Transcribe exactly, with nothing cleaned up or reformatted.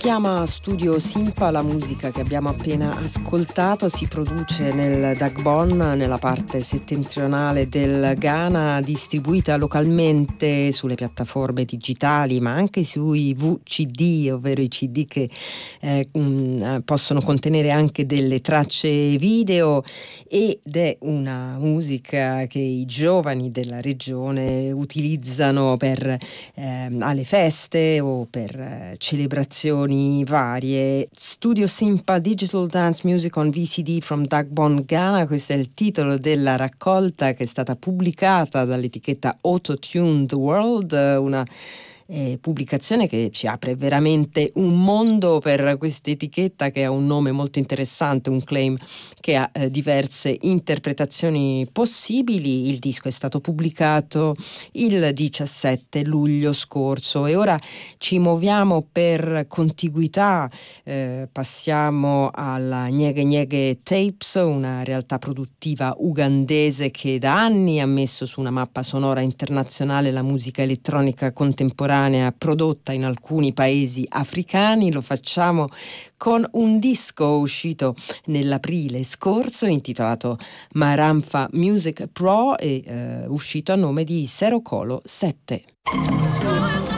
chiama Studio Simpa. La musica che abbiamo appena ascoltato si produce nel Dagbon, nella parte settentrionale del Ghana, distribuita localmente sulle piattaforme digitali, ma anche sui V C D, ovvero i C D che eh, mh, possono contenere anche delle tracce video, ed è una musica che i giovani della regione utilizzano per eh, alle feste o per eh, celebrazioni varie. Studio Simpa Digital Dance Music on V C D from Dagbon, Ghana, questo è il titolo della raccolta che è stata pubblicata dall'etichetta Auto-Tuned World, una eh, pubblicazione che ci apre veramente un mondo per questa etichetta, che ha un nome molto interessante, un claim che ha eh, diverse interpretazioni possibili. Il disco è stato pubblicato il diciassette luglio scorso e ora ci muoviamo per contiguità, eh, passiamo alla Nyege Nyege Tapes, una realtà produttiva ugandese che da anni ha messo su una mappa sonora internazionale la musica elettronica contemporanea prodotta in alcuni paesi africani. Lo facciamo con un disco uscito nell'aprile scorso intitolato Maramfa Music Pro e eh, uscito a nome di Serokolo sette.